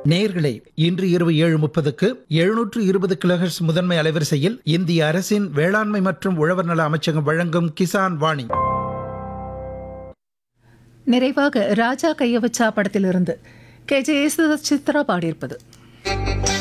நேயர்களே, இன்று இரவு 7:30க்கு 720 கிலோஹெர்ட்ஸ் முதன்மை அலைவரிசையில் இந்திய அரசின் வேளாண்மை மற்றும் உழவர் நல அமைச்சகம் வழங்கும் கிசான் வாணி. நிறைவாக ராஜா கையவச்சா படத்திலிருந்து KJ யேசுதாஸ் சித்ரா பாடியிருப்பது.